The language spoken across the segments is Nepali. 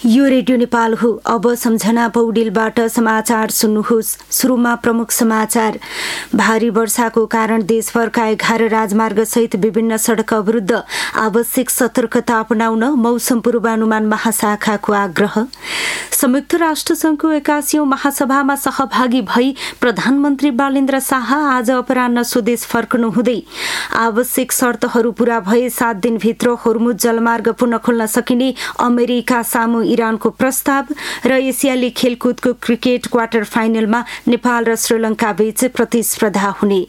यो रेडियो नेपाल हो। अब सम्झना पौडेलबाट समाचार सुन्नुहोस्। सुरुमा प्रमुख समाचार। भारी वर्षाको कारण देशभरका 11 राजमार्ग सहित विभिन्न सडक अवरुद्ध, आवश्यक सतर्कता अपनाउन मौसम पूर्वानुमान महाशाखाको आग्रह। संयुक्त राष्ट्र संघको 81औं महासभामा सहभागी भई प्रधानमन्त्री बालेन्द्र शाह आज अपराह्न स्वदेश फर्कनुहुँदै आवश्यक शर्तहरू पूरा भए 7 दिनभित्र होर्मुज जलमार्ग पुनः खोल्न सकिने अमेरिका सामु इरानको प्रस्ताव। र एसियाली खेलकुदको क्रिकेट क्वार्टर फाइनलमा नेपाल र श्रीलङ्का बीच प्रतिस्पर्धा हुने।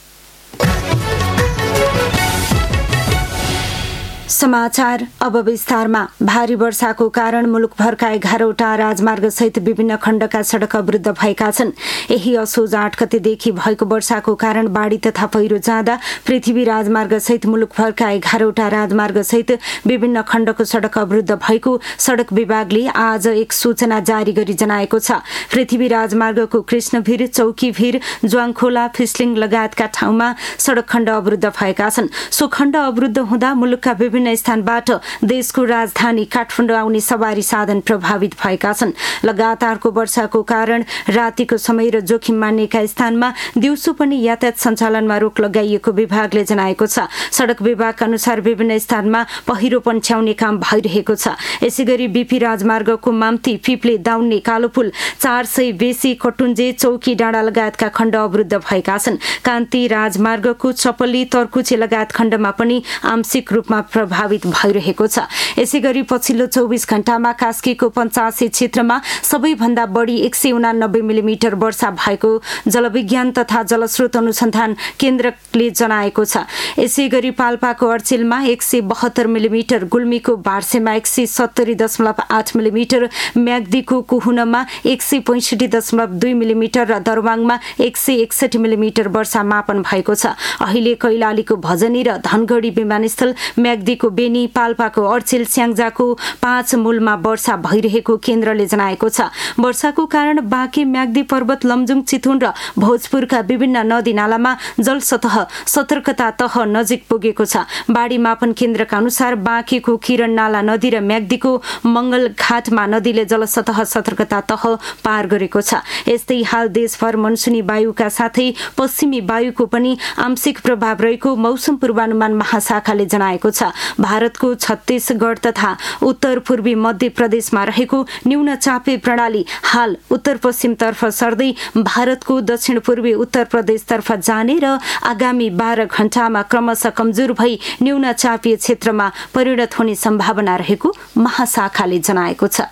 समाचार अब विस्तारमा। भारी वर्षाको कारण मुलुकभरका 11वटा राजमार्ग सहित विभिन्न खण्डका सडक अवरुद्ध भएका छन्। यही असोज 8 गतेदेखि भएको वर्षाको कारण बाढी तथा पहिरो जाँदा पृथ्वी राजमार्ग सहित मुलुकभरका 11वटा राजमार्ग सहित विभिन्न खण्डको सडक अवरुद्ध भएको सडक विभागले आज एक सूचना जारी गरी जनाएको छ। पृथ्वी राजमार्गको कृष्णभिर, चौकीभिर, ज्वाङखोला, फिस्लिङ लगायतका ठाउँमा सडक खण्ड अवरुद्ध भएका छन्। सो खण्ड अवरुद्ध हुँदा मुलुकका विभिन्न स्थानबाट देशको राजधानी काठमाडौँ आउने सवारी साधन प्रभावित भएका छन्। लगातारको वर्षाको कारण रातिको समय र जोखिम मानिएका स्थानमा दिउँसो पनि यातायात सञ्चालनमा रोक लगाइएको विभागले जनाएको छ। सडक विभागका अनुसार विभिन्न स्थानमा पहिरो पन्छ्याउने काम भइरहेको छ। यसैगरी बीपी राजमार्गको माम्ती, पिप्ले, दाउन्ने, कालोपुल, 400 बेसी, कटुन्जे, चौकी डाँडा लगायतका खण्ड अवरुद्ध भएका छन्। कान्ति राजमार्गको चपली, तर्कुचे लगायत खण्डमा पनि आंशिक रूपमा प्रभावित भइरहेको छ। यसैगरी पछिल्लो 24 घण्टामा कास्कीको 85 क्षेत्रमा सबैभन्दा बढी 189 मिलिमिटर वर्षा भएको जलविज्ञान तथा जलस्रोत अनुसन्धान केन्द्रले जनाएको छ। यसैगरी पाल्पाको अर्चेलमा 172 मिलिमिटर, गुल्मीको भार्सेमा 170.8 मिलिमिटर, म्याग्दीको कुहुनमा 165.2 मिलिमिटर र दरबाङमा 161 मिलिमिटर वर्षा मापन भएको छ। अहिले कैलालीको भजनी र धनगढी विमानस्थल, म्याग्दीको बेनी, पाल्पाको अर्चेल, स्याङ्जाको 5 मूलमा वर्षा भइरहेको केन्द्रले जनाएको छ। वर्षाको कारण बाँके, म्याग्दी पर्वत, लमजुङ, चितवन र भोजपुरका विभिन्न नदी नालामा जलसतह सतर्कता तह नजिक पुगेको छ। बाढी मापन केन्द्रका अनुसार बाँकेको किरण नाला नदी र म्याग्दीको मंगलघाटमा नदीले जलसतह सतर्कता तह पार गरेको छ। यस्तै हाल देशभर मनसुनी वायुका साथै पश्चिमी वायुको पनि आंशिक प्रभाव रहेको मौसम पूर्वानुमान महाशाखाले जनाएको छ। भारतको छत्तीसगढ तथा उत्तर पूर्वी मध्य प्रदेशमा रहेको न्यून चापे प्रणाली हाल उत्तर पश्चिमतर्फ सर्दै भारतको दक्षिण पूर्वी उत्तर प्रदेशतर्फ जाने र आगामी 12 घण्टामा क्रमशः कमजोर भई न्यून चापीय क्षेत्रमा परिणत हुने सम्भावना रहेको महाशाखाले जनाएको छ।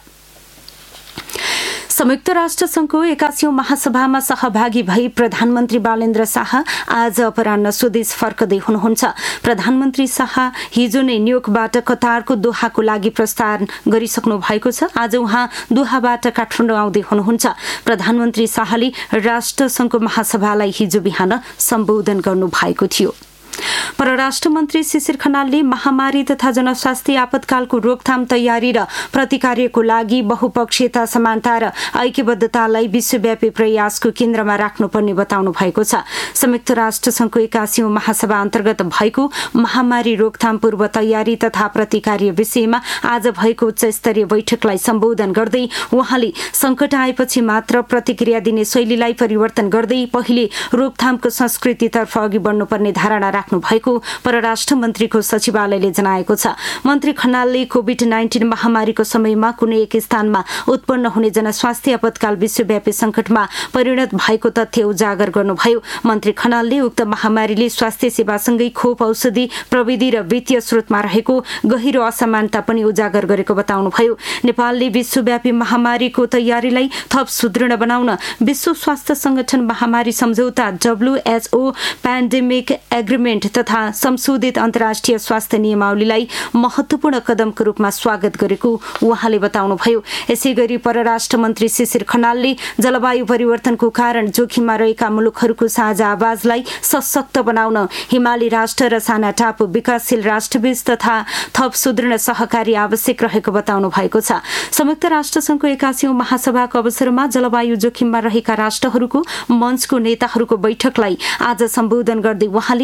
संयुक्त राष्ट्र संघको 81औं महासभामा सहभागी भई प्रधानमन्त्री बालेन्द्र शाह आज अपराह्न स्वदेश फर्कदै हुनुहुन्छ। प्रधानमन्त्री शाह हिजो नै न्युयोर्कबाट कतारको दोहाको लागि प्रस्थान गरिसक्नु भएको छ। आज उहाँ दोहाबाट काठमाडौँ आउँदै हुनुहुन्छ। प्रधानमन्त्री शाहले राष्ट्र संघको महासभालाई हिजो बिहान सम्बोधन गर्नु भएको थियो। परराष्ट्र मन्त्री शिशिर खनालले महामारी तथा जनस्वास्थ्य आपतकालको रोकथाम, तयारी र प्रतिकारको लागि बहुपक्षीयता, समानता र ऐक्यबद्धतालाई विश्वव्यापी प्रयासको केन्द्रमा राख्नुपर्ने बताउनु भएको छ। संयुक्त राष्ट्र संघको 81औं महासभा अन्तर्गत भएको महामारी रोकथाम, पूर्व तयारी तथा प्रतिकार विषयमा आज भएको उच्चस्तरीय बैठकलाई सम्बोधन गर्दै उहाँले संकट आएपछि मात्र प्रतिक्रिया दिने शैलीलाई परिवर्तन गर्दै पहिले रोकथामको संस्कृतितर्फ अघि बढ्नुपर्ने धारणा राख्नु भएको परराष्ट्र मन्त्रीको सचिवालयले जनाएको छ। मन्त्री खनालले कोभिड-19 महामारीको समयमा कुनै एक स्थानमा उत्पन्न हुने जनस्वास्थ्य आपतकाल विश्वव्यापी संकटमा परिणत भएको तथ्य उजागर गर्नुभयो। मन्त्री खनालले उक्त महामारीले स्वास्थ्य सेवासँगै खोप, औषधि, प्रविधि र वित्तीय स्रोतमा रहेको गहिरो असमानता पनि उजागर गरेको बताउनुभयो। नेपालले विश्वव्यापी महामारीको तयारीलाई थप सुदृढ बनाउन विश्व स्वास्थ्य संगठन महामारी सम्झौता WHO, पेन्डेमिक एग्रिमेन्ट तथा संशोधित अन्तर्राष्ट्रिय स्वास्थ्य नियमावलीलाई महत्वपूर्ण कदमको रूपमा स्वागत गरेको उहाँले बताउनुभयो। यसैगरी परराष्ट्र मन्त्री शिशिर खनालले जलवायु परिवर्तनको कारण जोखिममा रहेका मुलुकहरूको साझा आवाजलाई सशक्त बनाउन हिमाली राष्ट्र र साना टापु विकासशील राष्ट्रबीच तथा थप सुदृढ सहकारी आवश्यक रहेको बताउनु भएको छ। संयुक्त राष्ट्र संघको 81औं महासभाको अवसरमा जलवायु जोखिममा रहेका राष्ट्रहरूको मञ्चको नेताहरूको बैठकलाई आज सम्बोधन गर्दै उहाँले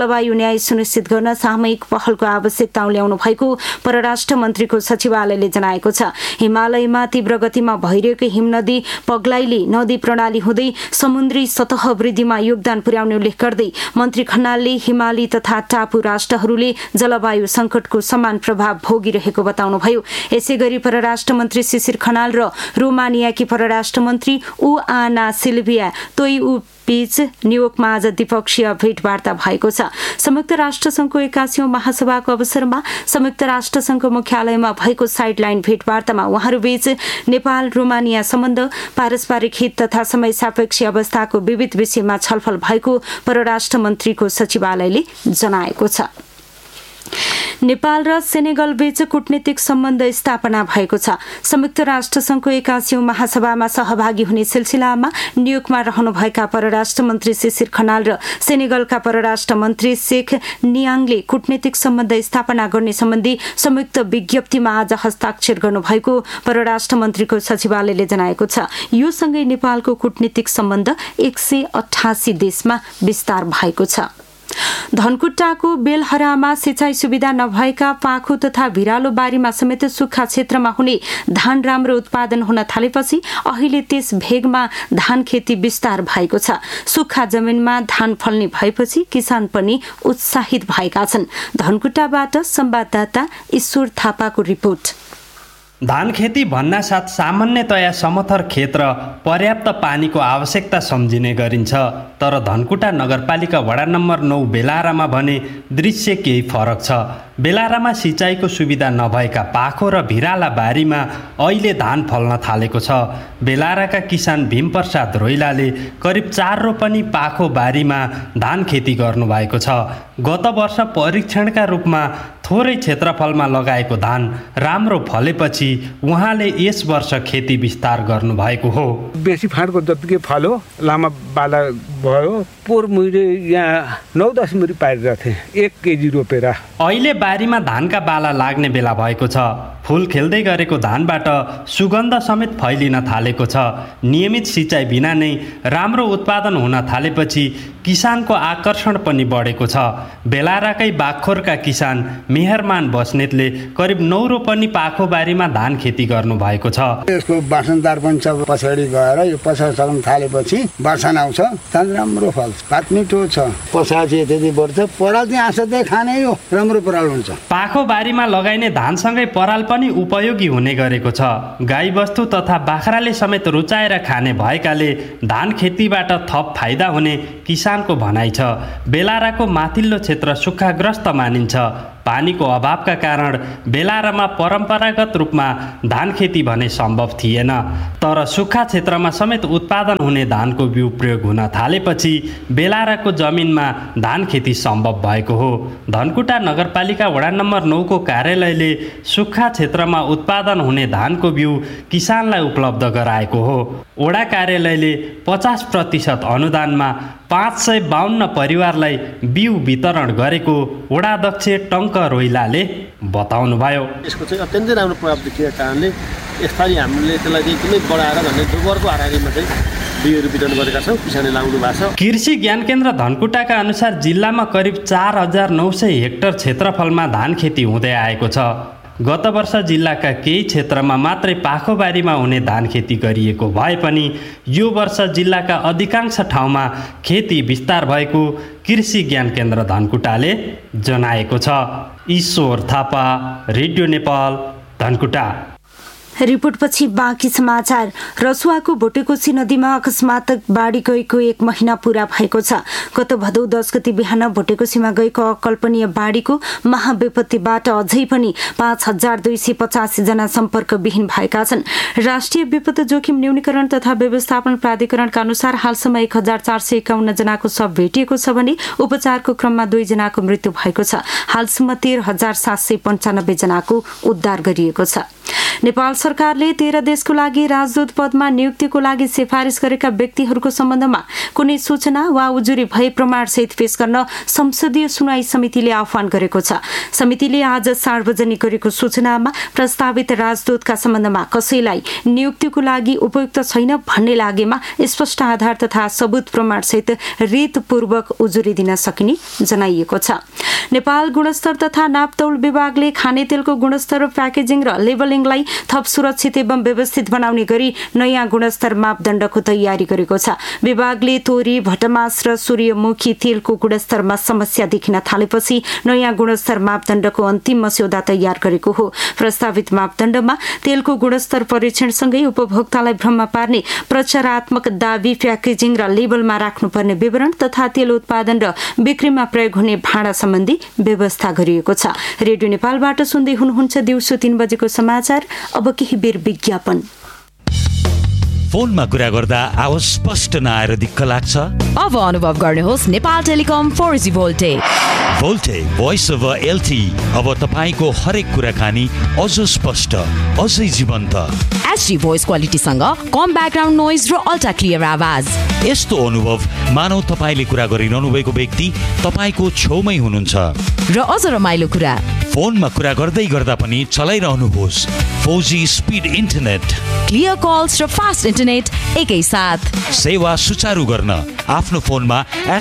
जलवायु न्याय सुनिश्चित गर्न सामूहिक पहलको आवश्यकता ल्याउनु भएको परराष्ट्र मन्त्रीको सचिवालयले जनाएको छ। हिमालयमा तीव्र गतिमा भइरहेको हिमनदी पग्लाइले नदी प्रणाली हुँदै समुद्री सतह वृद्धिमा योगदान पुर्याउने उल्लेख गर्दै मन्त्री खनालले हिमाली तथा टापु राष्ट्रहरूले जलवायु संकटको समान प्रभाव भोगिरहेको बताउनुभयो। यसैगरी परराष्ट्र मन्त्री शिशिर खनाल र रोमानियाकी परराष्ट्र मन्त्री उआना सिल्भिया तोइउ बीच न्युयोर्कमा आज द्विपक्षीय भेटवार्ता भएको छ। संयुक्त राष्ट्रसङ्घको 81औं महासभाको अवसरमा संयुक्त राष्ट्रसङ्घको मुख्यालयमा भएको साइडलाइन भेटवार्तामा उहाँहरूबीच नेपाल रोमानिया सम्बन्ध, पारस्परिक हित तथा समय सापेक्ष अवस्थाको विविध विषयमा छलफल भएको परराष्ट्र मन्त्रीको सचिवालयले जनाएको छ। नेपाल र सेनेगल बीच कूटनीतिक सम्बन्ध स्थापना भएको छ। संयुक्त राष्ट्रसङ्घको 81औं महासभामा सहभागी हुने सिलसिलामा न्युयोर्कमा रहनुभएका परराष्ट्र मन्त्री शिशिर खनाल र सेनेगलका परराष्ट्र मन्त्री शेख नियाङले कूटनीतिक सम्बन्ध स्थापना गर्ने सम्बन्धी संयुक्त विज्ञप्तिमा आज हस्ताक्षर गर्नुभएको परराष्ट्र मन्त्रीको सचिवालयले जनाएको छ। यो सँगै नेपालको कूटनीतिक सम्बन्ध 188 देशमा विस्तार भएको छ। धनकुटाको बेलहरामा सिँचाइ सुविधा नभएका पाखो तथा भिरालो बारीमा समेत सुक्खा क्षेत्रमा हुने धान राम्रो उत्पादन हुन थालेपछि अहिले त्यस भेगमा धान खेती विस्तार भएको छ। सुक्खा जमिनमा धान फल्ने भएपछि किसान पनि उत्साहित भएका छन्। धनकुटाबाट संवाददाता ईश्वर थापाको रिपोर्ट। धान खेती भन्नासाथ सामान्यतया समथर क्षेत्र पर्याप्त पानीको आवश्यकता सम्झिने गरिन्छ, तर धनकुटा नगरपालिका वडा नम्बर 9 बेलारामा भने दृश्य केही फरक छ। बेलारामा सिँचाइको सुविधा नभएका पाखो र भिराला बारीमा अहिले धान फल्न थालेको छ। बेलाराका किसान भीमप्रसाद रोइलाले करिब 4 रोपनी पाखो बारीमा धान खेती गर्नुभएको छ। गत वर्ष परीक्षणका रूपमा थोरै क्षेत्रफलमा लगाएको धान राम्रो फलेपछि उहाँले यस वर्ष खेती विस्तार गर्नुभएको हो। बेसी फाँटको जतिकै फल्यो, लामा बाला भयो, पोहोर मैले यहाँ 9-10 मुरी पारिरहेको थिएँ 1 केजी रोपेर। अहिले बारीमा धानका बाला लाग्ने बेला भएको छ। फूल खेल्दै गरेको धानबाट सुगन्ध समेत फैलिन थालेको छ। नियमित सिँचाइ बिना नै राम्रो उत्पादन हुन थालेपछि किसानको आकर्षण पनि बढेको छ। बेलाराकै बागखोरका किसान मेहरमान बस्नेतले करिब 9 रोपनी पाखो बारीमा धान खेती गर्नु भएको छ। यसको बासनदार पनि छ। पछाडि गएर यो पछाडि सक्न थालेपछि बासन आउँछ, धान राम्रो फल्छ, पात मिठो छ, पछाडि त्यति बढ्छ। पराल चाहिँ आँसदै खाने हो, राम्रो पराल हुन्छ। पाखो बारीमा लगाइने धानसँगै पराल पनि उपयोगी हुने गरेको छ। गाईबस्तु तथा बाख्राले समेत रुचाएर खाने भएकाले धान खेतीबाट थप फाइदा हुने किसानको भनाइ छ। बेलाराको माथिल्लो क्षेत्र सुक्खाग्रस्त मानिन्छ। पानीको अभावका कारण बेलारामा परम्परागत रूपमा धान खेती भने सम्भव थिएन, तर सुक्खा क्षेत्रमा समेत उत्पादन हुने धानको बिउ प्रयोग हुन थालेपछि बेलाराको जमिनमा धान खेती सम्भव भएको हो। धनकुटा नगरपालिका वडा नम्बर 9 को कार्यालयले सुक्खा क्षेत्रमा उत्पादन हुने धानको बिउ किसानलाई उपलब्ध गराएको हो। वडा कार्यालयले 50% अनुदानमा 552 परिवारलाई बिउ वितरण गरेको वडा अध्यक्ष टङ्क रोइलाले बताउनुभयो। यसको चाहिँ अत्यन्तै राम्रो प्रभाव देखिएको कारणले स्थानीय हामीले त्यसलाई चाहिँ कुनै बढाएर भन्ने दुबरको आधारमा चाहिँ बिउहरू वितरण गरेका छौँ, किसानले लाउनु भएको छ। कृषि ज्ञान केन्द्र धनकुटाका अनुसार जिल्लामा करिब 4900 हेक्टर क्षेत्रफलमा धान खेती हुँदै आएको छ। गत वर्ष जिल्लाका केही क्षेत्रमा मात्रै पाखोबारीमा हुने धान खेती गरिएको भए पनि यो वर्ष जिल्लाका अधिकांश ठाउँमा खेती विस्तार भएको कृषि ज्ञान केन्द्र धनकुटाले जनाएको छ। ईश्वर थापा, रेडियो नेपाल, धनकुटा। रिपोर्टपछि बाँकी समाचार। रसुवाको भोटेकोशी नदीमा अकस्मात बाढी गएको 1 महिना पूरा भएको छ। गत भदौ 10 गते बिहान भोटेकोशीमा गएको अकल्पनीय बाढीको महाविपत्तिबाट अझै पनि 5285 जना सम्पर्कविहीन भएका छन्। राष्ट्रिय विपद जोखिम न्यूनीकरण तथा व्यवस्थापन प्राधिकरणका अनुसार हालसम्म 1451 जनाको शव भेटिएको छ भने उपचारको क्रममा 2 जनाको मृत्यु भएको छ। हालसम्म 13795 जनाको उद्धार गरिएको छ। नेपाल सरकारले 13 देशको लागि राजदूत पदमा नियुक्तिको लागि सिफारिस गरेका व्यक्तिहरूको सम्बन्धमा कुनै सूचना वा उजुरी भए प्रमाणसहित पेश गर्न संसदीय सुनवाई समितिले आह्वान गरेको छ। समितिले आज सार्वजनिक गरेको सूचनामा प्रस्तावित राजदूतका सम्बन्धमा कसैलाई नियुक्तिको लागि उपयुक्त छैन भन्ने लागेमा स्पष्ट आधार तथा सबुत प्रमाणसहित रीतपूर्वक उजुरी दिन सकिने जनाइएको छ। नेपाल गुणस्तर तथा नापतौल विभागले खानेतेलको गुणस्तर, प्याकेजिङ र लेबलिङलाई थप सुरक्षित एवं व्यवस्थित बनाउने गरी नयाँ गुणस्तर मापदण्डको तयारी गरेको छ। विभागले तोरी, भटमास र सूर्यमुखी तेलको गुणस्तरमा समस्या देखिन थालेपछि नयाँ गुणस्तर मापदण्डको अन्तिम मस्यौदा तयार गरेको हो। प्रस्तावित मापदण्डमा तेलको गुणस्तर परीक्षणसँगै उपभोक्तालाई भ्रममा पार्ने प्रचारात्मक दाबी, प्याकेजिङ र लेबलमा राख्नुपर्ने विवरण तथा तेल उत्पादन र बिक्रीमा प्रयोग हुने भाँडा सम्बन्धी व्यवस्था गरिएको छ। रेडियो नेपालबाट सुन्दै हुनुहुन्छ दिउँसो 3 बजेको समाचार। अब केही बेर विज्ञापन। फोनमा कुरा गर्दा आवाज स्पष्ट नआएर दिक्क लाग्छ? अब अनुभव गर्नुहोस् Nepal telecom 4G भोल्टे। भोल्टे voice over LTE अब तपाईको हरेक कुराकानी अझ स्पष्ट, अझै जीवन्त। HD भोइस क्वालिटीसँग कम ब्याकग्राउन्ड नोइज र अल्ट्रा क्लियर आवाज। यस्तो अनुभव मानौ तपाईले कुरा गरिरहनु भएको व्यक्ति तपाईको छेउमै हुनुहुन्छ। र अझ रमाइलो कुरा, फोनमा कुरा गर्दै गर्दा पनि चलाइरहनुहोस् 4G speed internet, clear calls र फास्ट इन्टरनेट एकै साथ। सेवा सुचारू गर्न आफ्नो फोनमा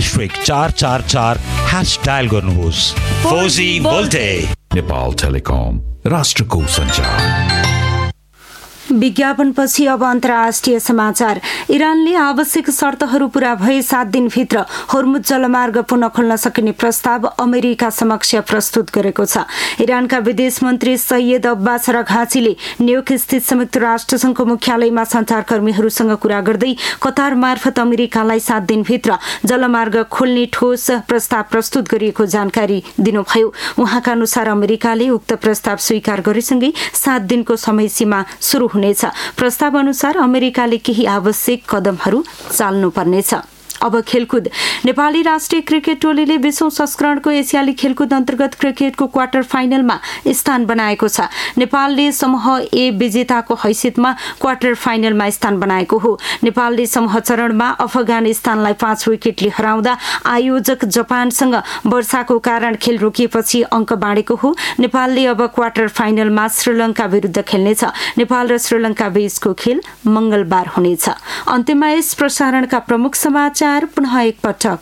*444# डायल गर्नुहोस्। 4G भोल्टे। नेपाल टेलिकम, राष्ट्रको सञ्चार। विज्ञापनपछि अब अन्तर्राष्ट्रिय समाचार। इरानले आवश्यक शर्तहरू पूरा भए 7 दिनभित्र होर्मुज जलमार्ग पुनः खोल्न सकिने प्रस्ताव अमेरिका समक्ष प्रस्तुत गरेको छ। इरानका विदेश मन्त्री सैयद अब्बास रघाचीले न्युयोर्क स्थित संयुक्त राष्ट्रसङ्घको मुख्यालयमा सञ्चारकर्मीहरूसँग कुरा गर्दै कतार मार्फत अमेरिकालाई 7 दिनभित्र जलमार्ग खोल्ने ठोस प्रस्ताव प्रस्तुत गरिएको जानकारी दिनुभयो। उहाँका अनुसार अमेरिकाले उक्त प्रस्ताव स्वीकार गरेसँगै 7 दिनको समय सीमा सुरु हुनेछ। प्रस्ताव अनुसार अमेरिकाले केही आवश्यक कदमहरू चाल्नुपर्नेछ। अब खेलकुद। नेपाली राष्ट्रिय क्रिकेट टोलीले 20औं संस्करणको एसियाली खेलकुद अन्तर्गत क्रिकेटको क्वार्टर फाइनलमा स्थान बनाएको छ। नेपालले समूह ए विजेताको हैसियतमा क्वार्टर फाइनलमा स्थान बनाएको हो। नेपालले समूह चरणमा अफगानिस्तानलाई 5 विकेटले हराउँदा आयोजक जापानसँग वर्षाको कारण खेल रोकिएपछि अङ्क बाँडेको हो। नेपालले अब क्वार्टर फाइनलमा श्रीलङ्का विरुद्ध खेल्नेछ। नेपाल र श्रीलङ्का बीचको खेल मंगलबार हुनेछ। अन्त्यमा यस प्रसारणका प्रमुख समाचार पुनः एकपटक।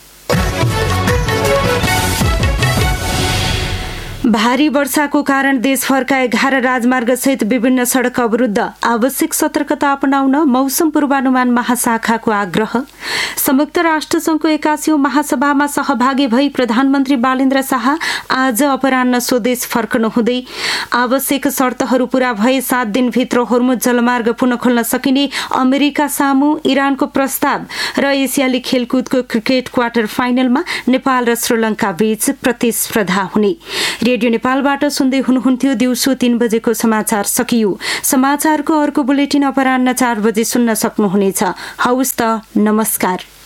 भारी वर्षाको कारण देशभरका 11 राजमार्ग सहित विभिन्न सडक अवरुद्ध, आवश्यक सतर्कता अपनाउन मौसम पूर्वानुमान महाशाखाको आग्रह। संयुक्त राष्ट्रसङ्घको 81औं महासभामा सहभागी भई प्रधानमन्त्री बालेन्द्र शाह आज अपराह्न स्वदेश फर्कनुहुँदै आवश्यक शर्तहरू पूरा भए 7 दिनभित्र होर्मुज जलमार्ग पुनः खोल्न सकिने अमेरिका सामु इरानको प्रस्ताव र एसियाली खेलकुदको क्रिकेट क्वार्टर फाइनलमा नेपाल र श्रीलङ्का बीच प्रतिस्पर्धा हुने। रेडियो नेपालबाट सुन्दै हुनुहुन्थ्यो दिउँसो 3 बजेको समाचार सकियो। समाचारको अर्को बुलेटिन अपराह्न 4 बजे सुन्न सक्नुहुनेछ। हवस् त, नमस्कार।